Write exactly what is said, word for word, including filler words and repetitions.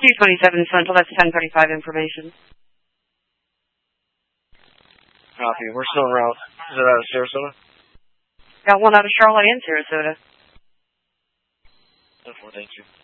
two twenty-seven Central, that's ten thirty-five information. Copy. We're still en route. Is it out of Sarasota? Got one out of Charlotte and Sarasota. ten four, thank you.